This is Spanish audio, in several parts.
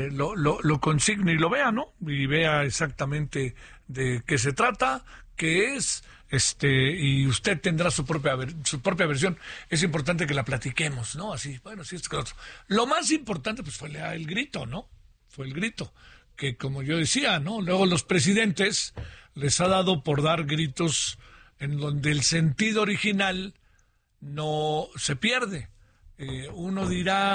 lo consigne y lo vea, ¿no? Y vea exactamente de qué se trata, qué es, y usted tendrá su propia versión. Es importante que la platiquemos, ¿no? Así, bueno, sí, esto que lo otro. Lo más importante, pues, fue el grito, ¿no? Fue el grito, que como yo decía, ¿no? Luego los presidentes les ha dado por dar gritos en donde el sentido original no se pierde. Uno dirá,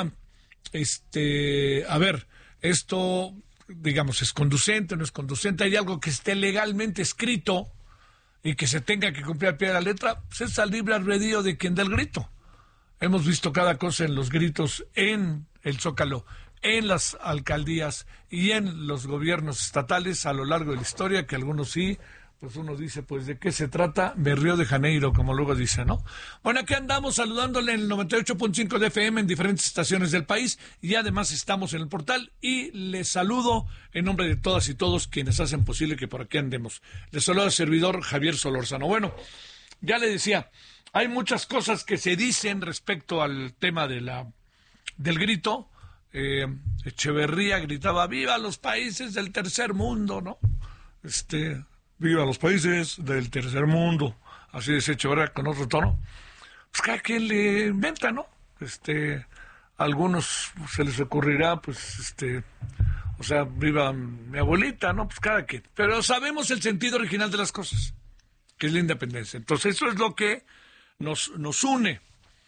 a ver, esto, digamos, es conducente, no es conducente, hay algo que esté legalmente escrito y que se tenga que cumplir al pie de la letra, pues es al libre albedrío de quien da el grito. Hemos visto cada cosa en los gritos en el Zócalo, en las alcaldías y en los gobiernos estatales a lo largo de la historia, que algunos sí, pues uno dice, pues, ¿de qué se trata? De Río de Janeiro, como luego dice, ¿no? Bueno, aquí andamos saludándole en el 98.5 de FM en diferentes estaciones del país y además estamos en el portal y les saludo en nombre de todas y todos quienes hacen posible que por aquí andemos. Les saluda el servidor Javier Solórzano. Bueno, ya le decía, hay muchas cosas que se dicen respecto al tema del grito. Echeverría gritaba, ¡viva los países del tercer mundo!, ¿no? Viva los países del tercer mundo, así dice Echeverría con otro tono. Pues cada quien le inventa, ¿no? A algunos se les ocurrirá, pues, viva mi abuelita, ¿no? Pues cada quien. Pero sabemos el sentido original de las cosas, que es la independencia. Entonces eso es lo que nos une.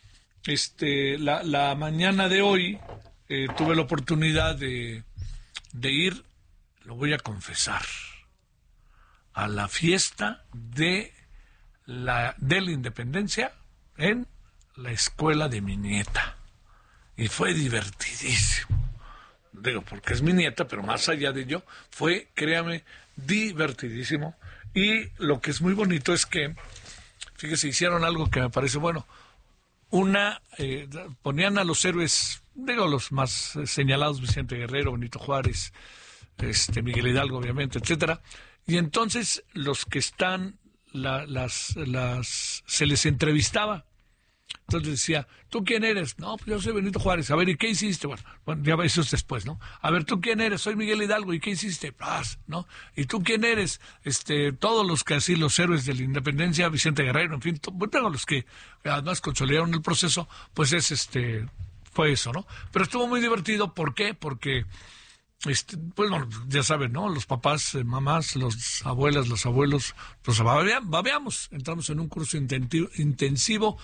La mañana de hoy tuve la oportunidad de ir, lo voy a confesar, a la fiesta de la independencia en la escuela de mi nieta. Y fue divertidísimo. Digo, porque es mi nieta, pero más allá de ello, fue, créame, divertidísimo. Y lo que es muy bonito es que, fíjese, hicieron algo que me parece bueno. Ponían a los héroes, digo, los más señalados, Vicente Guerrero, Benito Juárez, Miguel Hidalgo, obviamente, etcétera. Y entonces los que están, se les entrevistaba. Entonces decía, ¿tú quién eres? No, pues yo soy Benito Juárez. A ver, ¿y qué hiciste? Bueno, ya eso es después, ¿no? A ver, ¿tú quién eres? Soy Miguel Hidalgo. ¿Y qué hiciste? ¿No? ¿Y tú quién eres? Todos los que así, los héroes de la independencia, Vicente Guerrero, en fin, todos los que además consolidaron el proceso, pues fue eso, ¿no? Pero estuvo muy divertido. ¿Por qué? Porque pues bueno, ya saben, ¿no? Los papás, mamás, las abuelas, los abuelos, pues babeamos. Entramos en un curso intensivo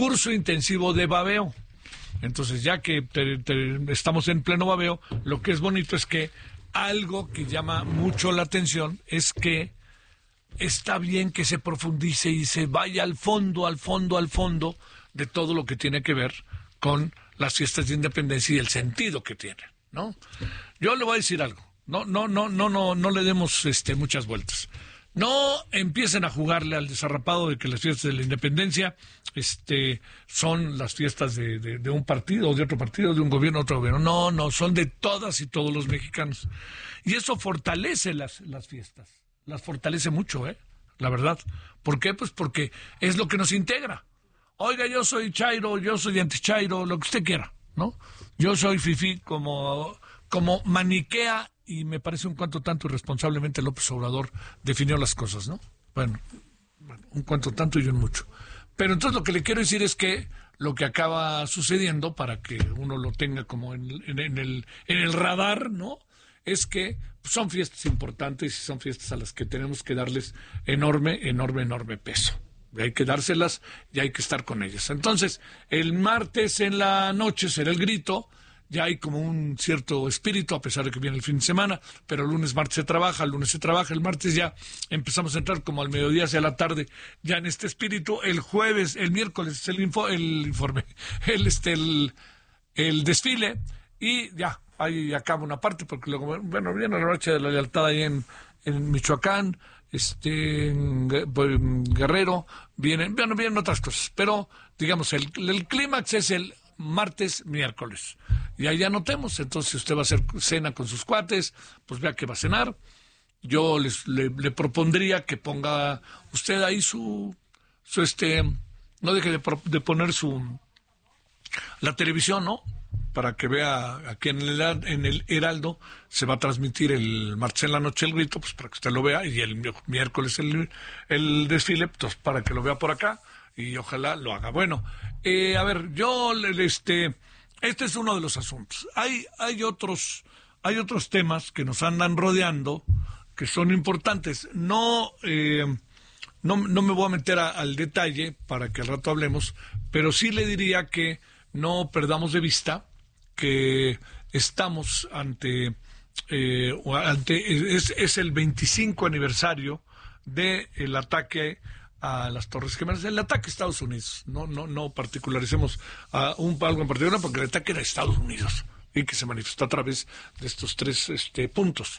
de babeo. Entonces, ya que estamos en pleno babeo, lo que es bonito es que algo que llama mucho la atención es que está bien que se profundice y se vaya al fondo de todo lo que tiene que ver con las fiestas de independencia y el sentido que tienen, ¿no? Yo le voy a decir algo. No le demos muchas vueltas. No empiecen a jugarle al desarrapado de que las fiestas de la independencia son las fiestas de un partido o de otro partido, de un gobierno otro gobierno. No, son de todas y todos los mexicanos. Y eso fortalece las fiestas. Las fortalece mucho, la verdad. ¿Por qué? Pues porque es lo que nos integra. Oiga, yo soy chairo, yo soy antichairo, lo que usted quiera, ¿no? Yo soy fifí como maniquea, y me parece un cuanto tanto irresponsablemente López Obrador definió las cosas, ¿no? Bueno, un cuanto tanto y un mucho. Pero entonces lo que le quiero decir es que lo que acaba sucediendo, para que uno lo tenga como en el radar, ¿no? Es que son fiestas importantes y son fiestas a las que tenemos que darles enorme peso. Y hay que dárselas y hay que estar con ellas. Entonces, el martes en la noche será el grito. Ya hay como un cierto espíritu, a pesar de que viene el fin de semana, pero el lunes, martes se trabaja, el martes ya empezamos a entrar como al mediodía hacia la tarde, ya en este espíritu. El jueves, el miércoles es el desfile, y ya, ahí acaba una parte, porque luego, bueno, viene la noche de la lealtad ahí en Michoacán, en Guerrero, vienen otras cosas, pero digamos, el clímax es el martes, miércoles. Y ahí anotemos. Entonces, si usted va a hacer cena con sus cuates, pues vea que va a cenar. Yo le propondría que ponga usted ahí no deje de poner la televisión, ¿no? para que vea aquí en el Heraldo, se va a transmitir el martes en la noche el grito, pues para que usted lo vea, y el miércoles el desfile, pues para que lo vea por acá, y ojalá lo haga. Bueno, a ver, este es uno de los asuntos. Hay otros temas que nos andan rodeando, que son importantes. No me voy a meter al detalle para que al rato hablemos, pero sí le diría que no perdamos de vista que estamos ante es el 25 aniversario del ataque a las Torres Gemelas, el ataque a Estados Unidos. No particularicemos algo en particular, porque el ataque era a Estados Unidos y que se manifestó a través de estos tres puntos.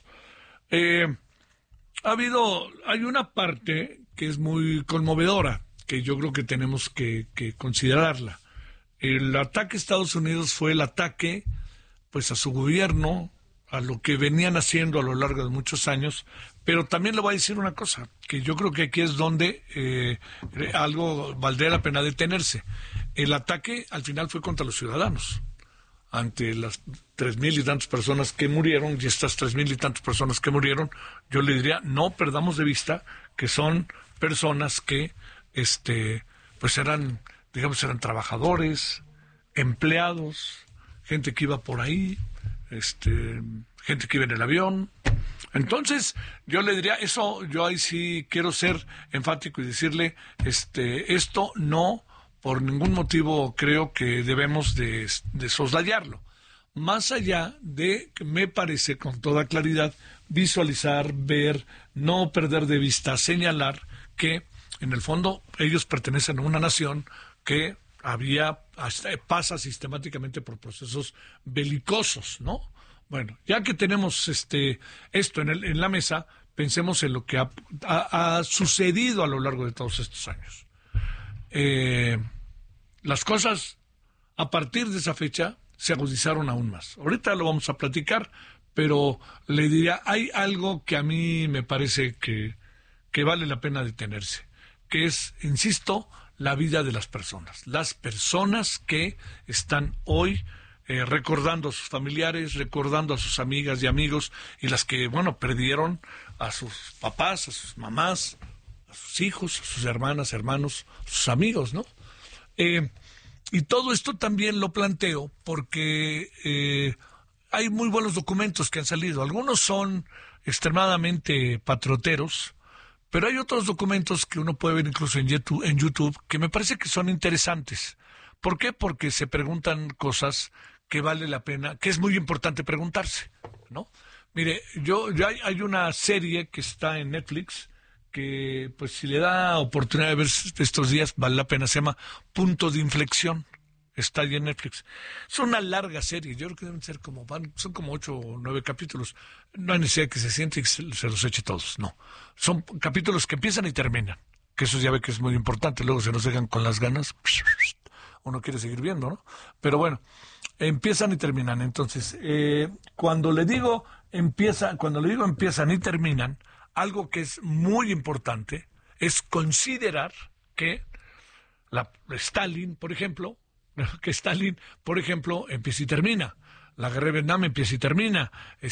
Hay una parte que es muy conmovedora, que yo creo que tenemos que considerarla. El ataque a Estados Unidos fue el ataque, pues, a su gobierno, a lo que venían haciendo a lo largo de muchos años, pero también le voy a decir una cosa, que yo creo que aquí es donde algo valdría la pena detenerse. El ataque al final fue contra los ciudadanos, ante las 3,000 y tantas personas que murieron, y estas 3,000 y tantas personas que murieron, yo le diría, no perdamos de vista que son personas que, pues eran trabajadores, empleados, gente que iba por ahí, gente que iba en el avión. Entonces, yo le diría, yo ahí sí quiero ser enfático y decirle, esto no, por ningún motivo creo que debemos de soslayarlo. Más allá de que me parece con toda claridad visualizar, ver, no perder de vista, señalar que en el fondo ellos pertenecen a una nación que pasa sistemáticamente por procesos belicosos, ¿no? Bueno, ya que tenemos esto en la mesa, pensemos en lo que ha sucedido a lo largo de todos estos años. Las cosas a partir de esa fecha se agudizaron aún más. Ahorita lo vamos a platicar, pero le diría, hay algo que a mí me parece que vale la pena detenerse, que es, insisto, la vida de las personas que están hoy recordando a sus familiares, recordando a sus amigas y amigos, y las que, perdieron a sus papás, a sus mamás, a sus hijos, a sus hermanas, hermanos, a sus amigos, ¿no? Y todo esto también lo planteo porque hay muy buenos documentos que han salido. Algunos son extremadamente patrioteros, pero hay otros documentos que uno puede ver incluso en YouTube que me parece que son interesantes. ¿Por qué? Porque se preguntan cosas que vale la pena, que es muy importante preguntarse, ¿no? Mire, hay una serie que está en Netflix que, pues, si le da oportunidad de ver estos días, vale la pena. Se llama Punto de Inflexión. Está ahí en Netflix. Es una larga serie. Yo creo que deben ser son como 8 o 9 capítulos. No hay necesidad que se siente y se los eche todos. No. Son capítulos que empiezan y terminan. Que eso ya ve que es muy importante. Luego se nos dejan con las ganas. Uno quiere seguir viendo, ¿no? Pero empiezan y terminan. Entonces, cuando le digo empiezan y terminan, algo que es muy importante es considerar que Stalin, por ejemplo, empieza y termina. La guerra de Vietnam empieza y termina.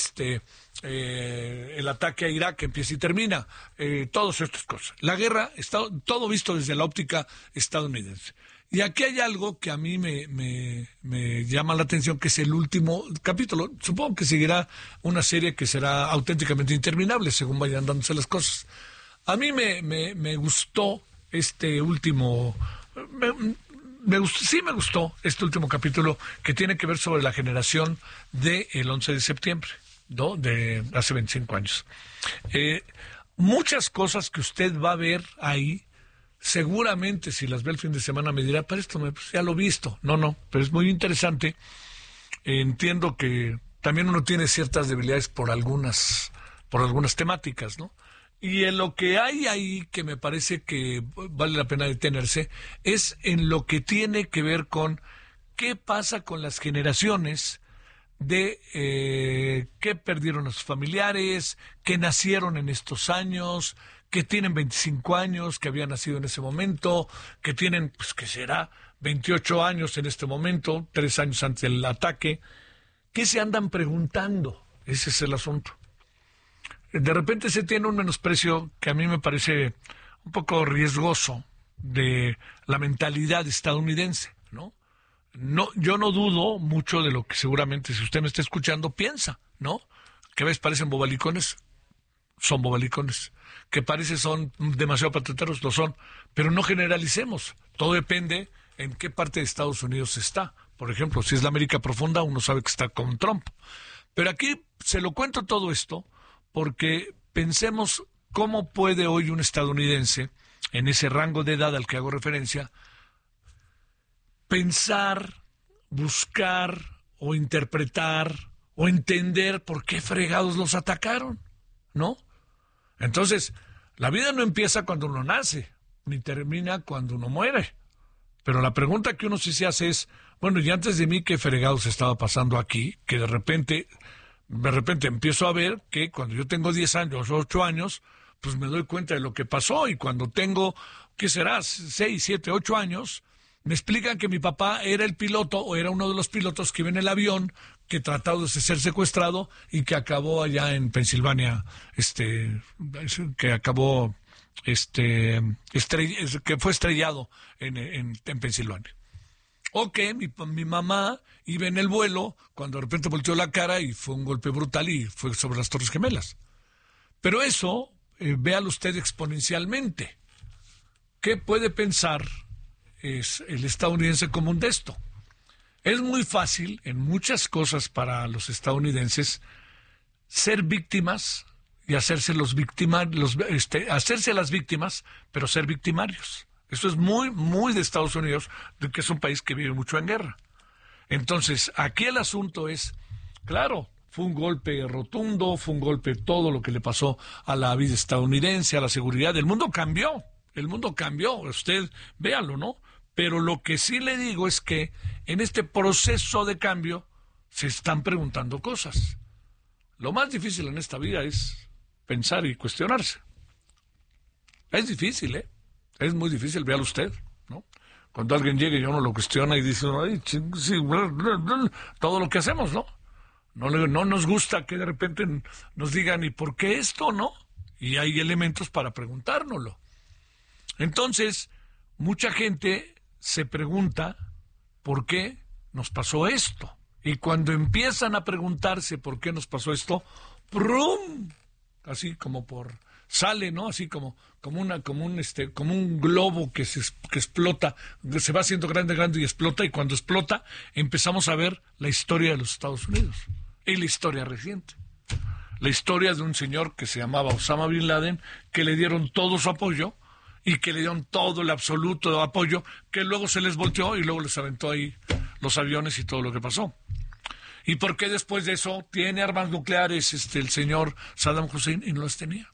El ataque a Irak empieza y termina. Todas estas cosas. La guerra está todo visto desde la óptica estadounidense. Y aquí hay algo que a mí me llama la atención, que es el último capítulo. Supongo que seguirá una serie que será auténticamente interminable según vayan dándose las cosas. A mí me gustó este último... Me gustó este último capítulo, que tiene que ver sobre la generación del 11 de septiembre, ¿no? De hace 25 años. Muchas cosas que usted va a ver ahí, seguramente si las ve el fin de semana me dirá, pero esto pues ya lo he visto. No, pero es muy interesante. Entiendo que también uno tiene ciertas debilidades por algunas temáticas, ¿no? Y en lo que hay ahí, que me parece que vale la pena detenerse, es en lo que tiene que ver con qué pasa con las generaciones de que perdieron a sus familiares, que nacieron en estos años, que tienen 25 años, que habían nacido en ese momento, que tienen, pues, ¿qué será? 28 años en este momento, 3 años antes del ataque. ¿Qué se andan preguntando? Ese es el asunto. De repente se tiene un menosprecio que a mí me parece un poco riesgoso de la mentalidad estadounidense, ¿no? No, yo no dudo mucho de lo que seguramente, si usted me está escuchando, piensa, ¿no? Que a veces parecen bobalicones, son bobalicones. Que parece son demasiado patrioteros, lo son. Pero no generalicemos. Todo depende en qué parte de Estados Unidos está. Por ejemplo, si es la América profunda, uno sabe que está con Trump. Pero aquí se lo cuento todo esto porque pensemos cómo puede hoy un estadounidense, en ese rango de edad al que hago referencia, pensar, buscar o interpretar o entender por qué fregados los atacaron, ¿no? Entonces, la vida no empieza cuando uno nace, ni termina cuando uno muere. Pero la pregunta que uno sí se hace es, bueno, y antes de mí, ¿qué fregados estaba pasando aquí? Que de repente empiezo a ver que cuando yo tengo 10 años, 8 años, pues me doy cuenta de lo que pasó. Y cuando tengo, ¿qué será? 6, 7, 8 años, me explican que mi papá era el piloto o era uno de los pilotos que iba en el avión que trató de ser secuestrado y que acabó allá en Pensilvania, que acabó, que fue estrellado en Pensilvania. O que mi mamá iba en el vuelo cuando de repente volteó la cara y fue un golpe brutal y fue sobre las Torres Gemelas. Pero eso, véalo usted exponencialmente. ¿Qué puede pensar es el estadounidense común de esto? Es muy fácil en muchas cosas para los estadounidenses ser víctimas y hacerse hacerse las víctimas, pero ser victimarios. Eso es muy, muy de Estados Unidos, de que es un país que vive mucho en guerra. Entonces, aquí el asunto es, claro, fue un golpe rotundo, fue un golpe todo lo que le pasó a la vida estadounidense, a la seguridad. El mundo cambió, usted véalo, ¿no? Pero lo que sí le digo es que en este proceso de cambio se están preguntando cosas. Lo más difícil en esta vida es pensar y cuestionarse. Es difícil, ¿eh? Es muy difícil, véalo usted, ¿no? Cuando alguien llega y uno lo cuestiona y dice, ay, sí, todo lo que hacemos, ¿no? No nos gusta que de repente nos digan, ¿y por qué esto, no? Y hay elementos para preguntárnoslo. Entonces, mucha gente se pregunta por qué nos pasó esto. Y cuando empiezan a preguntarse por qué nos pasó esto, ¡prum! Así como sale, ¿no? Así como un globo que explota, se va haciendo grande y explota, y cuando explota empezamos a ver la historia de los Estados Unidos y la historia reciente. La historia de un señor que se llamaba Osama Bin Laden, que le dieron todo su apoyo y que le dieron todo el absoluto apoyo, que luego se les volteó y luego les aventó ahí los aviones y todo lo que pasó. ¿Y por qué después de eso tiene armas nucleares el señor Saddam Hussein y no las tenía?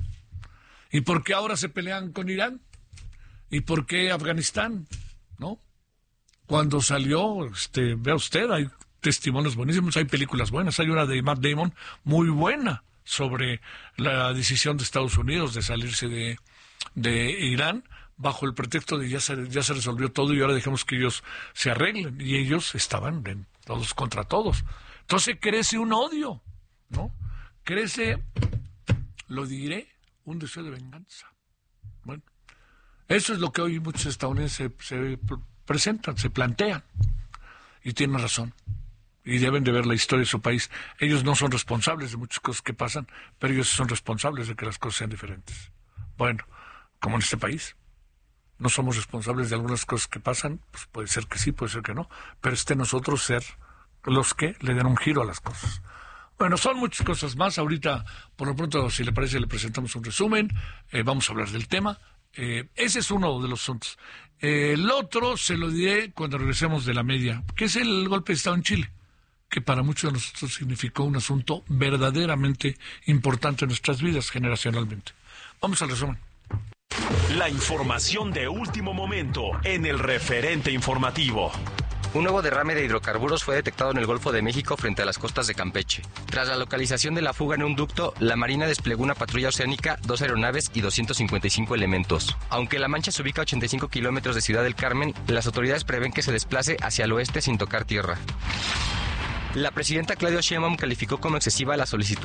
¿Y por qué ahora se pelean con Irán? ¿Y por qué Afganistán? ¿No? Cuando salió, vea usted, hay testimonios buenísimos, hay películas buenas, hay una de Matt Damon muy buena sobre la decisión de Estados Unidos de salirse de Irán bajo el pretexto de ya se resolvió todo y ahora dejemos que ellos se arreglen, y ellos estaban todos contra todos. Entonces crece un odio, ¿no? Crece, lo diré, un deseo de venganza. Bueno, eso es lo que hoy muchos estadounidenses se presentan, se plantean, y tienen razón, y deben de ver la historia de su país. Ellos no son responsables de muchas cosas que pasan, pero ellos son responsables de que las cosas sean diferentes. Bueno, como en este país no somos responsables de algunas cosas que pasan, pues puede ser que sí, puede ser que no, pero nosotros ser los que le den un giro a las cosas. Bueno, son muchas cosas más. Ahorita, por lo pronto, si le parece, le presentamos un resumen. Vamos a hablar del tema. Ese es uno de los asuntos. El otro se lo diré cuando regresemos de la media, que es el golpe de Estado en Chile, que para muchos de nosotros significó un asunto verdaderamente importante en nuestras vidas generacionalmente. Vamos al resumen. La información de último momento en el referente informativo. Un nuevo derrame de hidrocarburos fue detectado en el Golfo de México frente a las costas de Campeche. Tras la localización de la fuga en un ducto, la Marina desplegó una patrulla oceánica, 2 aeronaves y 255 elementos. Aunque La Mancha se ubica a 85 kilómetros de Ciudad del Carmen, las autoridades prevén que se desplace hacia el oeste sin tocar tierra. La presidenta Claudia Sheinbaum calificó como excesiva la solicitud